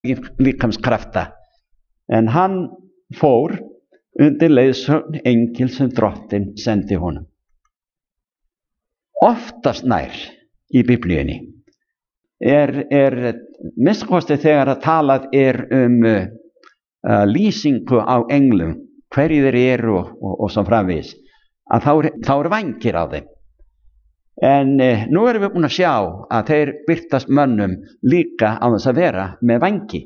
líkamskrafta. En hann fór undir leiðsögn engils sem Drottinn sendi honum. Oftast nær í Biblíunni minnstakosti þegar að talað lýsingu á englum, hverju þeir eru og svo framvegis, að þá eru vængir á þeim. En nú erum við búin að sjá að þeir birtast mönnum líka á þess að vera með vængi.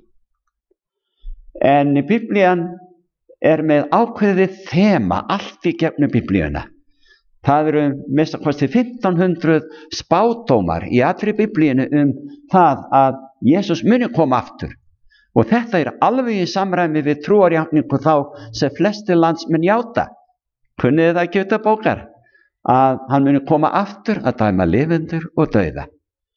En Biblían með ákveðið þema allt í gegnum Biblíuna. Það eru minnstakosti 1500 spádómar í allri Biblíunni það að Jesús muni koma aftur. Og þetta alveg í samræmi við trúarjátningu þá sem flestir landsmenn játa. Kunnið það ekki utan bókar að hann muni koma aftur að dæma lifendur og dauða.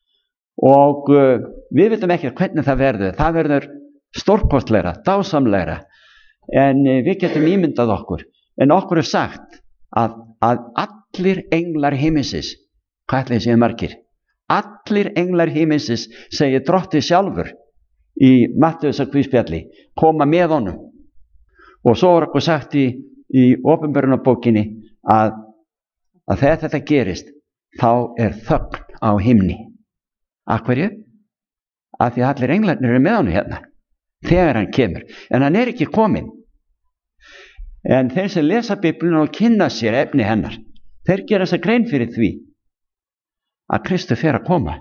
Og við vitum ekki hvernig það verður. Það verður stórkostlegra, dásamlegra. En við getum ímyndað okkur. En okkur sagt að allir englar himinsins, hvað ætli séu margir? Allir englar himinsins, segir Drottinn sjálfur í Mattheusar guðspjalli, koma með honum. Og svo okkur sagt í Opinberunarbókinni að þegar þetta gerist, þá þögn á himni. Af hverju? Af því að allir englarnir eru með honum hérna, þegar hann kemur. En hann ekki kominn. En þeir sem lesa Biblíuna og kynna sér efni hennar, þeir gera sér grein fyrir því að Kristur fer að koma.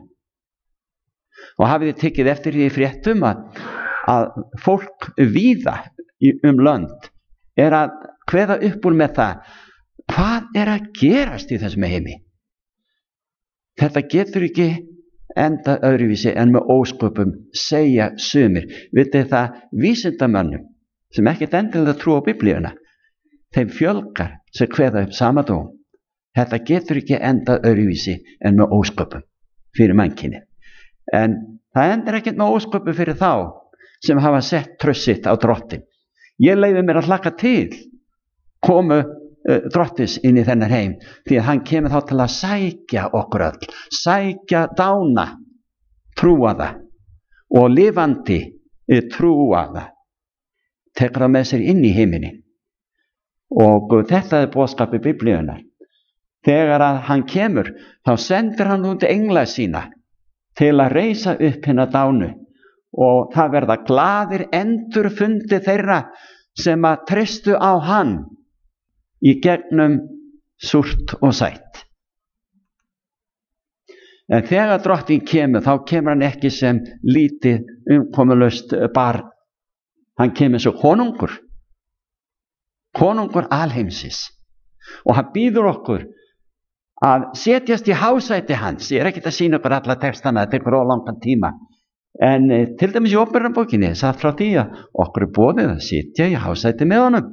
Og hafið þið tekið eftir því í fréttum að fólk víða lönd að kveða upp úr með það, hvað að gerast í þessum heimi? Þetta getur ekki enda öðruvísi en með ósköpum, segja sumir. Vitið það, vísindamönnum sem ekkert endilega trú á Biblíuna, þeim fjölgar sem kveða upp sama dóm. Þetta getur ekki endað öðruvísi en með ósköpum fyrir mannkynið. En það endar ekkert með ósköpum fyrir þá sem hafa sett traust sitt á Drottinn. Ég leyfi mér að hlakka til komu Drottins inn í þennan heim, því að hann kemur þá til að sækja okkur öll, sækja dána, trúaða og lifandi trúaða, tekur það með sér inn í heiminin. Og þetta boðskapur Biblíunnar. Þegar að hann kemur, þá sendir hann út engla sína til að reisa upp hina dánu, og það verða glaðir endurfundi þeirra sem að treystu á hann í gegnum súrt og sætt. En þegar Drottinn kemur, þá kemur hann ekki sem lítið umkomulaust barn. Hann kemur svo konungur alheimsins, og hann býður okkur að setjast í hásæti hans. Ég ekki að sýna okkur alla textana, þetta tekur langan tíma. En til dæmis í Opinberunarbókinni sagt frá því að okkur boðið að sitja í hásæti með honum.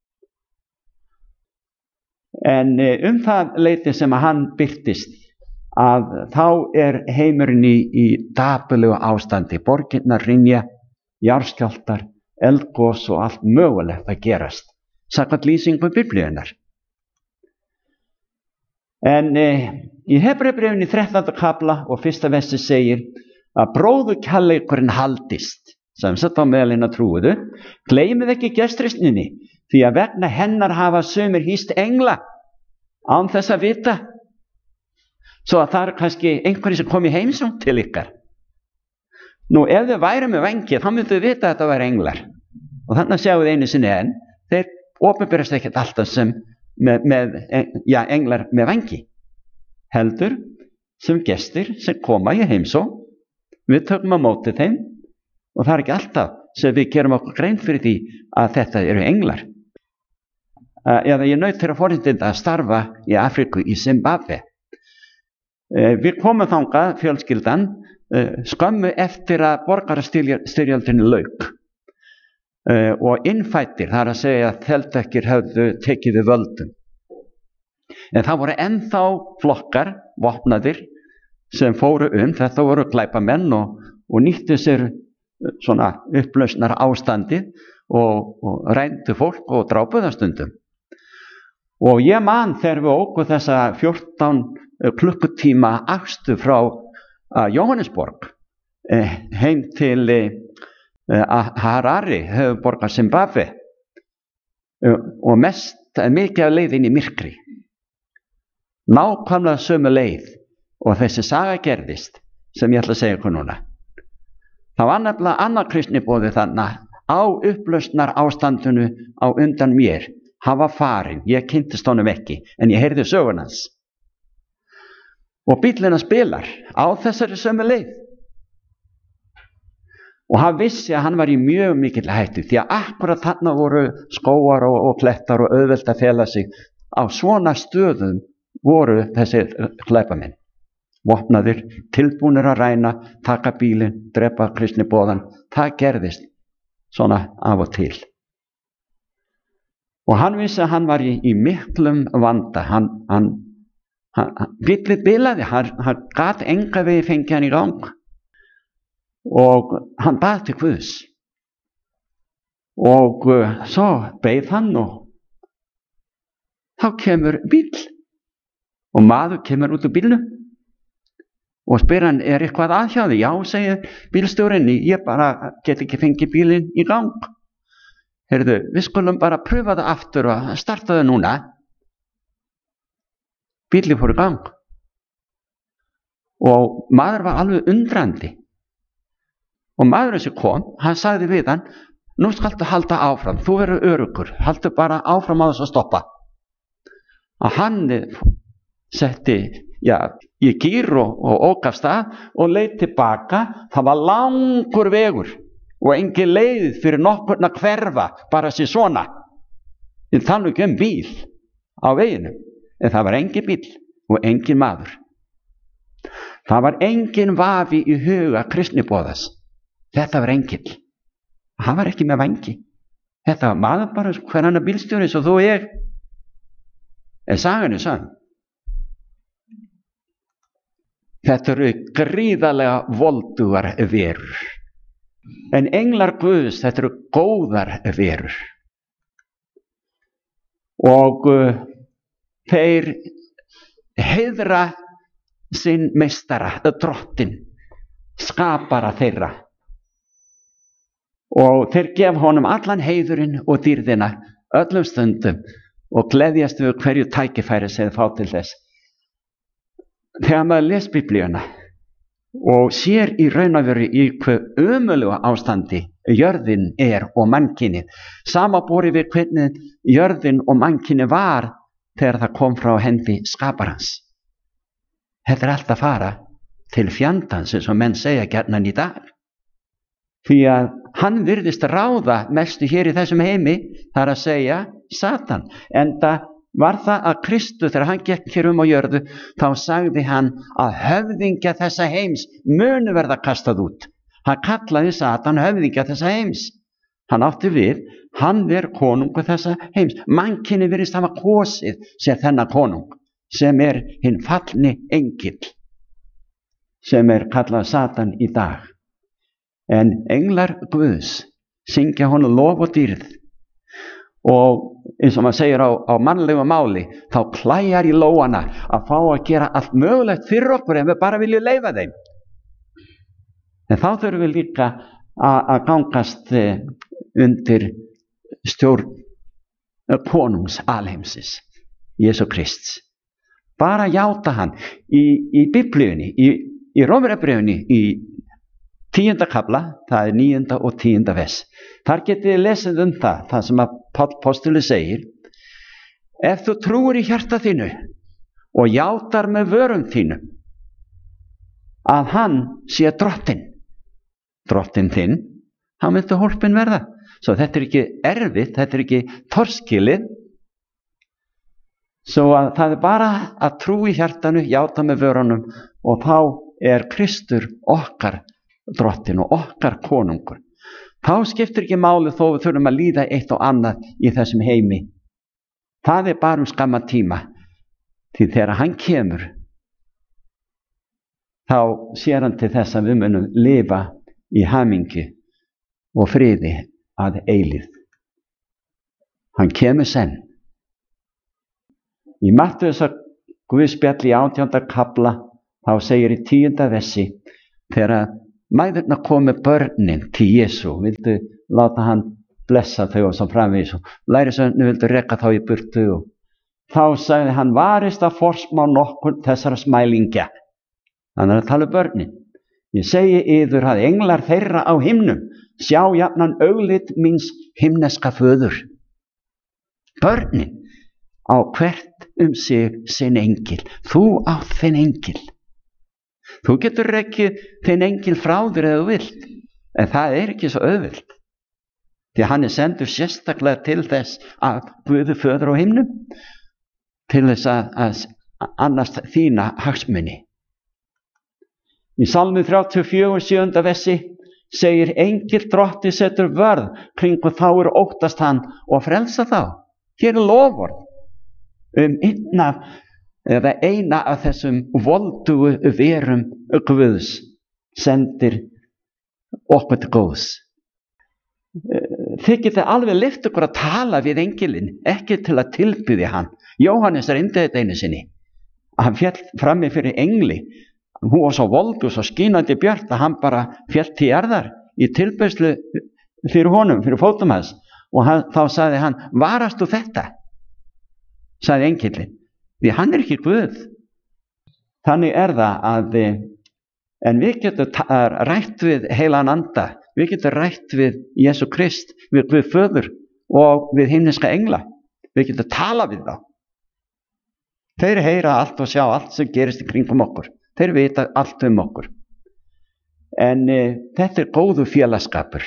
En það leyti sem að hann birtist, að þá heimurinn í dapurlegu ástandi. Borgirnar hrynja, jarðskjálftar, eldgos og allt mögulegt að gerast, samkvæmt lýsingu Biblíunnar. En í Hebreubréfinu 13. kafla og 1. versi segir að bróðurkærleikurinn haldist, sem sagt á meðal hinna trúuðu. Gleymið ekki gestrisninni, því að vegna hennar hafa sumir hýst engla án þess að vita. Svo að það kannski einhverjir sem kom í heimsókn til ykkar. Nú, ef þau væru með vængi, þá myndu þau vita að þetta væri englar. Og þannig sjáum við einu sinni enn, þeir opinberast ekkert alltaf sem englar með vængi. Heldur sem gestir sem koma í heimsókn, við tökum á móti þeim, og það ekki alltaf sem við gerum okkur grein fyrir því að þetta eru englar. Ég naut þeirra forréttinda að starfa í Afríku, í Zimbabwe. Við komum þangað, fjölskyldan, skömmu eftir að borgarastyrjöldinni lauk, og innfættir, það að segja að þeldökkir höfðu tekið við völdum. En það voru ennþá flokkar, vopnaðir, sem fóru þetta voru glæpamenn og nýttu sér svona upplausnar ástandið og rændu fólk og drápuðu það stundum. Og ég man þegar við ókum þessa 14 klukkutíma akstu frá Jóhannesborg heim til Harare, höfuðborgar Zimbabwe, og mikið af leið inn í myrkri. Nákvæmlega sömu leið og þessi saga gerðist sem ég ætla að segja ykkur núna. Það var nefnilega annar kristniboði þarna á upplausnar ástandinu á undan mér. Hann var farinn, ég kynntist honum ekki, en ég heyrði sögun hans. Og bíllinn hans spilar á þessari sömu leið. Og hann vissi að hann var í mjög mikill hættu, því að akkurat þarna voru skógar og klettar og auðvelt að fela sig. Á svona stöðum voru þessi glæpamenn, vopnaðir, tilbúnir að ræna, taka bílinn, drepa kristniboðan. Það gerðist svona af og til. Og hann vissi að hann var í miklum vanda. Bíllinn bilaði, hann gat enga vegi fengið hann í gang. Og hann bað til Guðs. Og svo beið hann og þá kemur bíll. Og maður kemur út úr bílnum og spyr hann, eitthvað að hjá þig? Já, segir bílstjórinn, ég bara get ekki fengið bílinn í gang. Heyrðu, við skulum bara pröfa það aftur og starta það núna. Bíllinn fór í gang. Og maður var alveg undrandi. Og maðurinn sem kom, hann sagði við hann, nú skaltu halda áfram, þú verður öruggur, haldu bara áfram á þess að stoppa. Og hann setti í gír og ók af stað og leit tilbaka. Það var langur vegur og engin leið fyrir nokkurn að hverfa bara sér svona. Ég tala ekki bíl á veginum, en það var engin bíl og engin maður. Það var engin vafi í huga kristniboðas. Þetta var engill. Hann var ekki með vængi. Þetta var maður bara hver annar bílstjóri eins og þú og ég. En sagan er sann. Þetta eru gríðarlega voldugar verur. En englar Guðs, þetta eru góðar verur. Og þeir heiðra sinn meistara, drottinn, skapara þeirra. Og þeir gef honum allan heiðurinn og dýrðina öllum stundum og gleðjast við hverju tækifæri sem þeir fá til þess. Þegar maður les Biblíuna og sér í raun og veru í hve ömurlegu ástandi jörðin og mannkynið, samanborið við hvernig jörðin og mannkynið var þegar það kom frá hendi skaparans. Þetta allt að fara til fjandans, eins og menn segja gjarnan í dag. Því að hann virðist ráða mestu hér í þessum heimi, það að segja Satan. Enda var það að Kristur, þegar hann gekk hér á jörðu, þá sagði hann að höfðingja þessa heims munu verða kastað út. Hann kallaði Satan höfðingja þessa heims. Hann átti við, hann konungur þessa heims. Mannkynið virðist hafa kosið sér þennan konung, sem hinn fallni engill, sem kallað Satan í dag. En englar Guðs syngja honum lof og dýrð. Og eins og maður segir á mannlegu máli, þá klæjar í lóana að fá að gera allt mögulegt fyrir okkur ef við bara viljum leyfa þeim. En þá þurfum við líka að gangast undir stjórn konungs alheimsins, Jesú Krists. Bara játa hann í Biblíunni, í Rómverjabréfunni, í 10. kafla, það 9. og 10. vers. Þar getið þið lesið það sem að Páll postuli segir: ef þú trúir í hjarta þínu og játar með vörum þínum að hann sé drottinn þinn, þá myndu hólpin verða. Svo þetta ekki erfitt, þetta ekki torskilið. Svo að það bara að trú í hjartanu, játa með vörunum, og þá Kristur okkar drottinn og okkar konungur. Þá skiptir ekki máli þó við þurfum að líða eitt og annað í þessum heimi. Það bara skamma tíma. Því þegar hann kemur, þá sér hann til þess að við munum lifa í hamingju og friði að eilífð. Hann kemur senn. Í Mattheusar Guðspjalli í 18. kafla, þá segir í 10. versi, þegar mæðurnar komu börnin til Jesú, vildu láta hann blessa þau og svo framvegis, og lærisveinarnir vildu reka þá í burtu, og þá sagði hann, varist að forsmá nokkur þessara smælingja. Hann að tala börnin. Ég segi yður að englar þeirra á himnum sjá jafnan auglit míns himneska föður. Börnin á hvert sig sinn engil. Þú átt þinn engil. Þú getur ekki þinn engil frá þér eða þú vilt, en það ekki svo auðvilt. Því hann sendur sérstaklega til þess að Guði föður á himnum, til þess að annast þína hagsmuni. Í Salmi 34, 7. versi segir, engil drotti setur vörð kringum þá óttast hann og frelsa þá. Hér loforð eina af þessum voldugu verum Guðs sendir okkur til góðs. Þið getið alveg lyft ykkur að tala við engilinn, ekki til að tilbiðja hann. Jóhannes reyndi þetta einu sinni. Hann féll frammi fyrir engli. Hún var svo voldu, svo skínandi björt að hann bara féll til jarðar í tilbeiðslu fyrir honum, fyrir fótum hans. Og þá sagði hann, varast þú þetta? Sagði engillinn. Því hann ekki Guð. Þannig það að, en við getum rætt við heilagan anda. Við getum rætt við Jesú Krist, við Guð föður og við himneska engla. Við getum tala við þá. Þeir heyra allt og sjá allt sem gerist í kringum okkur. Þeir vita allt okkur. En þetta góðu félagsskapur.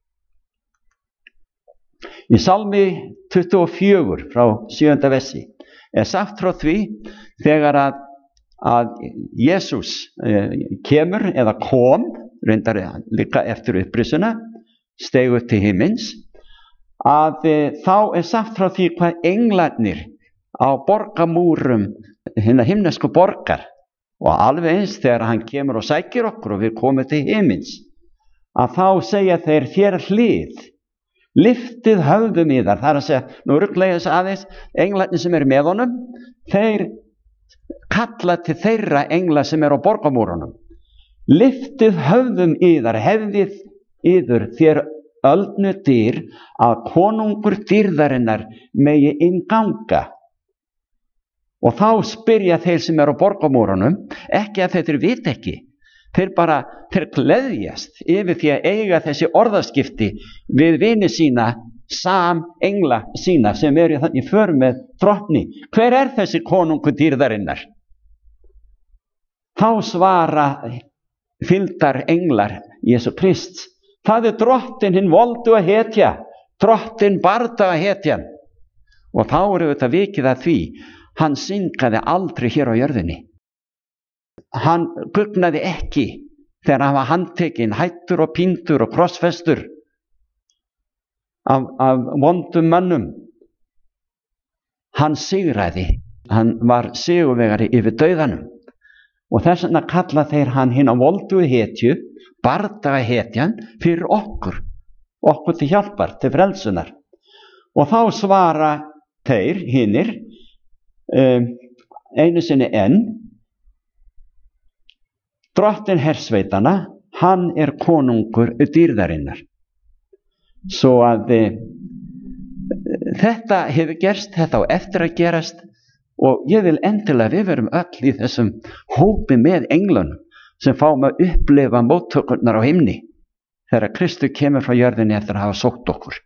Í Salmi 24 frá 7. versi sagt frá því þegar að Jesús kemur eða kom, reyndar líka eftir upprisuna, steig upp til himins, að þá sagt frá því hvað englarnir á borgamúrum hinna himnesku borgar, og alveg eins þegar hann kemur og sækir okkur og við komum til himins, að þá segja þeir þér hlið, liftið höfðum yðar. Það að segja, nú rugglega þess aðeins, englarnir sem eru með honum, þeir kalla til þeirra engla sem eru á borgamúrunum. Liftið höfðum yðar, hefðið yður þér öldnu dyr, að konungur dýrðarinnar megi innganga. Og þá spyrja þeir sem eru á borgamúrunum, ekki að þeir vita ekki, þeir gleðjast yfir því að eiga þessi orðaskipti við vini sína, engla sína sem eru þannig í för með drottni. Hver þessi konungur dýrðarinnar? Þá svara fylgdar englar Jesú Krist, það drottin hinn volduga hetja, drottin bardaga hetjan. Og þá þetta vikið að því, hann syngaði aldrei hér á jörðinni. Hann gugnaði ekki þegar hann var handtekinn, hættur og píndur og krossfestur af vondum mönnum. Hann sigraði, hann var sigurvegari yfir dauðanum. Og þess vegna kalla þeir hann hina voldugu hetju, bardaga hetjan, fyrir okkur til hjálpar, til frelsunar. Og þá svara þeir hinnir, einu sinni enn, drottin hersveitana, hann konungur dýrðarinnar. Svo að þetta hefur gerst, þetta á eftir að gerast, og ég vil endilega við verum öll í þessum hópi með englunum sem fáum að upplifa móttökurnar á himni þegar Kristur kemur frá jörðinni eftir að hafa sótt okkur.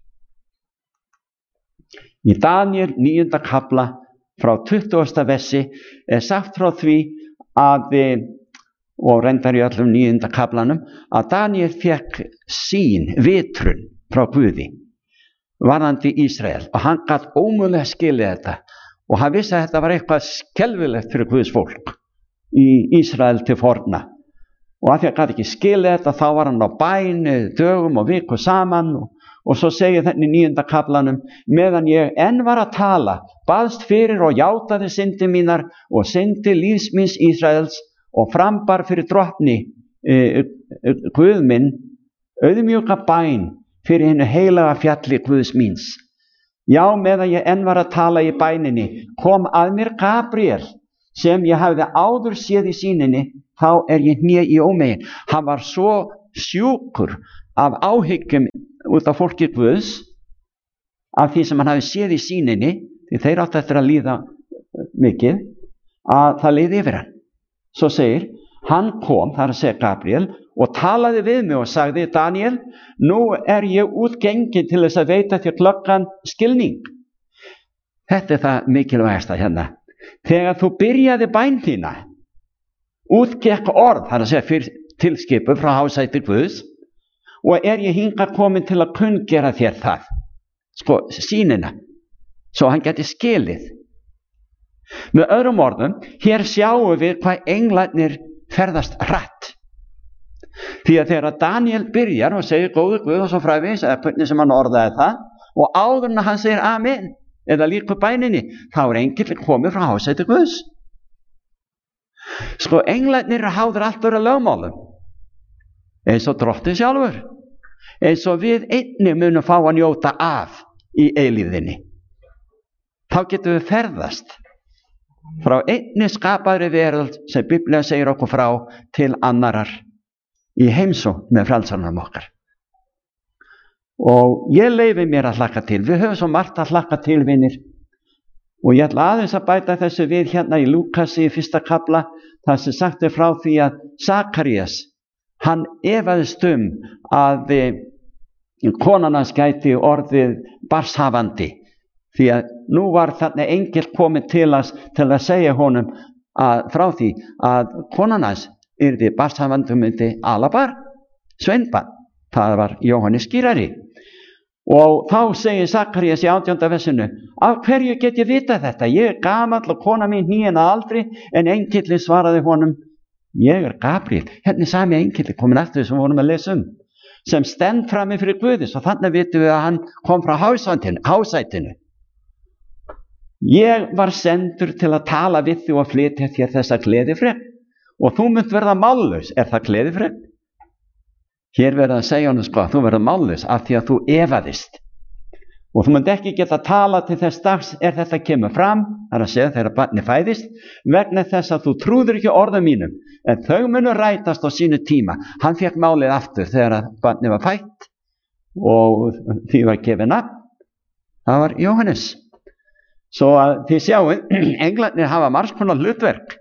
Í Daniel 9. kafla frá 20. versi sagt frá því að, og reyndar í öllum 9. kaflanum, að Daniel fekk sýn, vitrun frá Guði varðandi Ísrael, og hann gat ómögulega skilið þetta, og hann vissi að þetta var eitthvað skelfilegt fyrir Guðs fólk í Ísrael til forna. Og að því að hann gat ekki skilið þetta, þá var hann á bæn dögum og viku saman, og svo segir þetta í 9. kaflanum, meðan ég enn var að tala, baðst fyrir og játaði syndi mínar og syndi lífs míns Ísraels, og frambar fyrir drottni Guð minn auðmjúka bæn fyrir hinu heilaga fjalli Guðs míns. Já, meðan ég enn var að tala í bæninni, kom að mér Gabriel, sem ég hafði áður séð í sýninni, þá ég hné í ómegin. Hann var svo sjúkur af áhyggjum út af fólki Guðs, af því sem hann hafði séð í sýninni, því þeir áttu eftir að líða mikið, að það liði yfir hann. Svo segir, hann kom, það að segja Gabriel, og talaði við mig og sagði, Daniel, nú ég útgengin til þess að veita þér glöggan skilning. Þetta það mikilvægasta hérna. Þegar þú byrjaði bæn þína, útgekk orð, það að segja fyrir tilskipu frá hásæti Guðs, og ég hingað komin til að kunngera þér það, sýnina, svo hann geti skilið. Með öðrum orðum, hér sjáum við hvað englarnir ferðast hratt. Því að þegar Daniel byrjar og segir góður Guð og svo fræðis, eða hvernig sem hann orðaði það, og áður en hann segir amen, eða líka bæninni, þá engill komið frá hásæti Guðs. Englarnir háður allt vera lögmálum, eins og Drottinn sjálfur, eins og við einnig munum fá að njóta af í eilífðinni. Þá getum við ferðast frá einni skapaðri veröld sem Biblía segir okkur frá til annarar í heimsókn með frelsarnum okkar. Og ég leyfi mér að hlakka til. Við höfum svo margt að hlakka til, vinir. Og ég ætla aðeins að bæta þessu við hérna í Lúkasi í 1. kafla, þar sem sagt frá því að Sakarías, hann efaðist að konan hans gæti orðið barnshafandi, því að nú var þarna engill kominn til að segja honum frá því að konan hans yrði barnshafandi, myndi ala barn, sveinbarn. Það var Jóhannes skírari. Og þá segir Sakarías í 18. versinu, af hverju get ég vita þetta? Ég gamall og kona mín hníin að aldri, en engillin svaraði honum, ég Gabriel. Hérna sami engillin komin aftur sem vorum að lesa sem stend frammi fyrir Guðis, og þannig vitum við að hann kom frá hásætinu. Ég var sendur til að tala við þig og flytja þér þessa gleðifrétt, og þú munt verða mállaus. Það gleðifrétt? Hér verður að segja honum þú verður mállaus af því að þú efaðist. Og þú munt ekki geta að tala til þess dags þetta kemur fram, það að segja þegar barnið fæðist, vegna þess að þú trúður ekki orðum mínum, en þau munu rætast á sínu tíma. Hann fékk málið aftur þegar barnið var fætt og því var gefið nafn. Það var Jóhannes. Svo að þið sjáu, englarnir hafa margs konar hlutverk.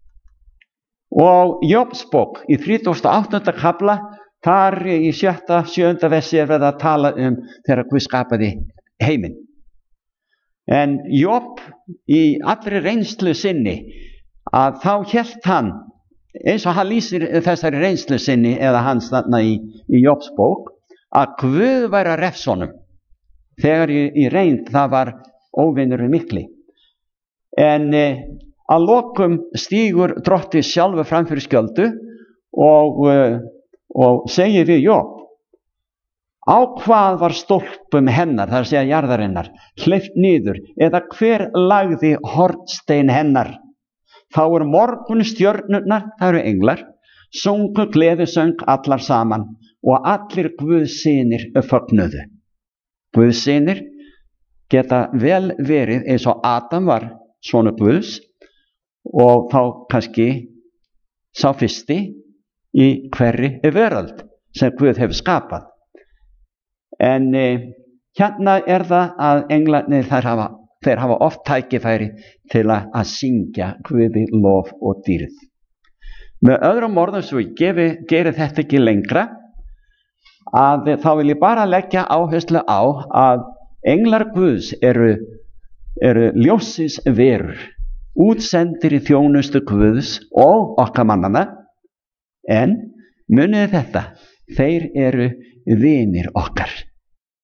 Og Jóbsbók í 38. kafla, þar í 7. versi verið að tala þegar Guð skapaði heiminn. En Job í allri reynslu sinni, að þá hélt hann, eins og hann lýsir þessari reynslu sinni, eða hans þarna í Jóbsbók, að Guð væri að refsa honum. Þegar í reynd það var óvinur mikli. En að lokum stígur Drottinn sjálfur fram fyrir skjöldu og segir við Job, á hvað var stólpum hennar, það að segja jarðarinnar, hleypt niður, eða hver lagði hornstein hennar? Þá morgun stjörnurnar, það eru englar, sungu gleðisöng allar saman, og allir Guðssynir fögnuðu. Guðssynir geta vel verið eins og Adam var sonur Guðs, og þá kannski sá fyrsti í hverri veröld sem Guð hefur skapað. En hérna það að englarnir þeir hafa oft tækifæri til að syngja Guði lof og dýrð. Með öðrum orðum, svo ég geri þetta ekki lengra, að þá vil ég bara leggja áherslu á að englar Guðs eru ljóssins verur, útsendir í þjónustu Guðs og okkar mannana, en munið þetta, þeir eru vinir okkar.